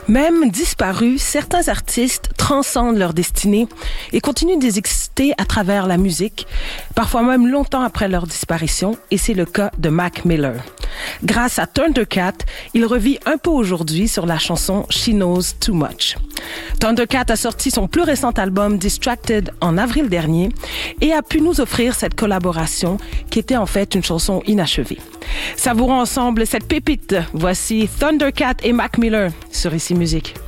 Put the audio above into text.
Même disparus, certains artistes transcendent leur destinée et continuent d'exister à travers la musique, parfois même longtemps après leur disparition, et c'est le cas de Mac Miller. Grâce à Thundercat, il revit un peu aujourd'hui sur la chanson She Knows Too Much. Thundercat a sorti son plus récent album Distracted en avril dernier et a pu nous offrir cette collaboration qui était en fait une chanson inachevée. Savourons ensemble cette pépite. Voici Thundercat et Mac Miller sur Ici Musique.